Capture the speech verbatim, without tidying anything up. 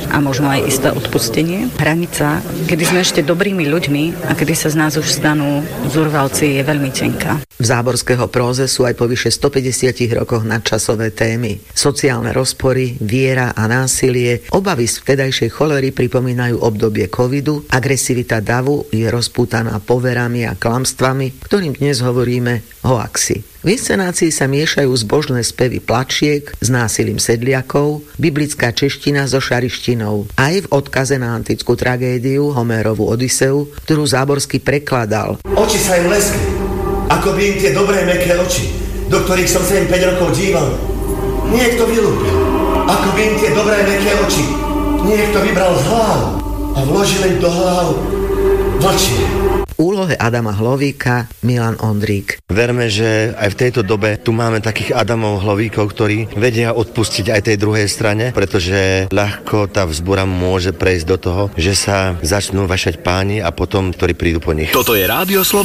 a možno aj isté odpustenie. Hranica, kedy sme ešte dobrými ľuďmi a kedy sa z nás už stanú zúrvalci, je veľmi tenká. V Záborského próze sú aj po vyše stopäťdesiat rokoch nadčasové témy. Sociálne rozpory, viera a násilie, obavy z vtedajšej cholery pripomínajú obdobie covidu, agresivita davu je rozpútaná poverami a klamstvami, ktorým dnes hovoríme hoaxy. V inscenácii sa miešajú zbožné spevy plačiek s násilím sedliakov, biblická čeština so šarištinou, aj v odkaze na antickú tragédiu Homérovu Odyseu, ktorú Záborský prekladal. Oči sa im leskli, ako by im tie dobré mäkké oči, do ktorých som sa im päť rokov díval, niekto vylúpil. Ako by im tie dobré mäkké oči niekto vybral z hlav a vložil im do hlav vlčie. Úlohe Adama Hlovíka Milan Ondrík. Verme, že aj v tejto dobe tu máme takých Adamov Hlovíkov, ktorí vedia odpustiť aj tej druhej strane, pretože ľahko tá vzbúra môže prejsť do toho, že sa začnú vašať páni a potom, ktorí prídu po nich. Toto je Rádio Sloboda.